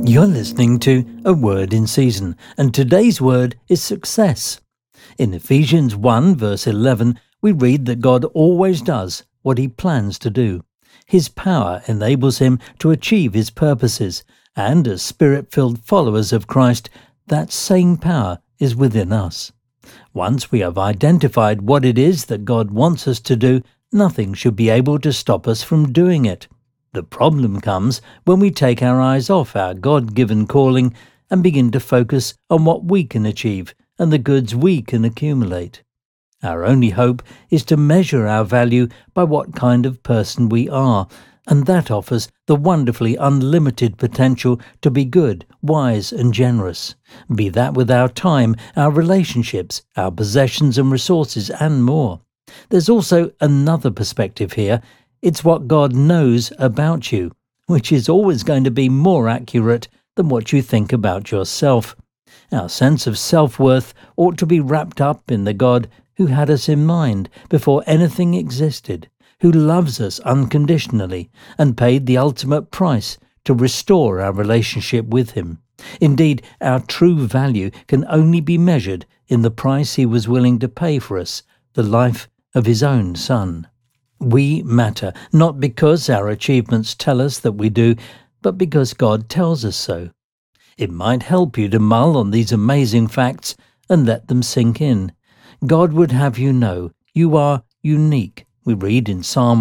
You're listening to A Word in Season, and today's word is success. In Ephesians 1 verse 11, we read that God always does what he plans to do. His power enables him to achieve his purposes, and as Spirit-filled followers of Christ, that same power is within us. Once we have identified what it is that God wants us to do, nothing should be able to stop us from doing it. The problem comes when we take our eyes off our God-given calling and begin to focus on what we can achieve and the goods we can accumulate. Our only hope is to measure our value by what kind of person we are, and that offers the wonderfully unlimited potential to be good, wise and generous. Be that with our time, our relationships, our possessions and resources, and more. There's also another perspective here. It's what God knows about you, which is always going to be more accurate than what you think about yourself. Our sense of self-worth ought to be wrapped up in the God who had us in mind before anything existed, who loves us unconditionally and paid the ultimate price to restore our relationship with him. Indeed, our true value can only be measured in the price he was willing to pay for us, the life of his own Son. We matter, not because our achievements tell us that we do, but because God tells us so. It might help you to mull on these amazing facts and let them sink in. God would have you know you are unique, we read in Psalm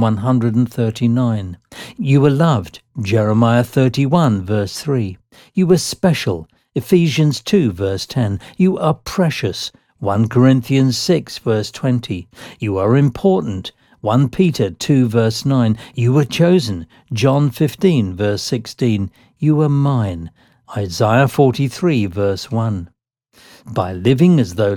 139. You are loved, Jeremiah 31 verse 3. You are special, Ephesians 2 verse 10. You are precious, 1 Corinthians 6 verse 20. You are important, 1 Peter 2 verse 9, you were chosen, John 15 verse 16, you are mine, Isaiah 43 verse 1. By living as though